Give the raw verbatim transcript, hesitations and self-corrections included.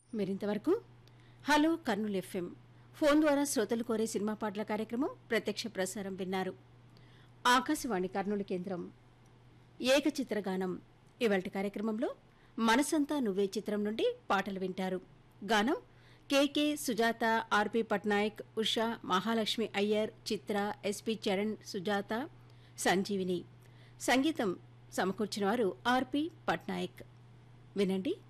మీరింతవరకు hello Kurnool FM phone ద్వారా శ్రోతలు కోరే సినిమా పాటల కార్యక్రమం ప్రత్యక్ష ప్రసారం విన్నారు. ఆకాశవాణి కర్నూలు కేంద్రం ఏకచిత్రగానం ఇవాల్టి కార్యక్రమంలో మనసంతా నువ్వే చిత్రం నుండి పాటలు వింటారు. గానం కెకే సుజాత, ఆర్పి పట్నాయక్, ఉషా, మహాలక్ష్మి అయ్యర్, చిత్ర, ఎస్పి చరణ్, సుజాత, సంజీవిని. సంగీతం సమకూర్చిన వారు ఆర్పి పట్నాయక్. వినండి.